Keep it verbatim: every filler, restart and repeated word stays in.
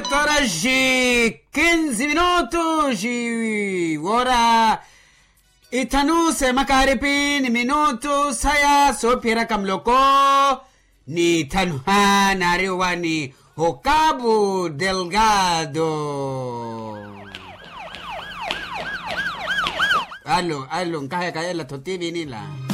diciotto horas quinze minutos e ora itanuse makaripini minutos saya sopira kamloko ni tanuhana riwani o Cabo Delgado. Alo, alo, kaya kaya la totivi nila.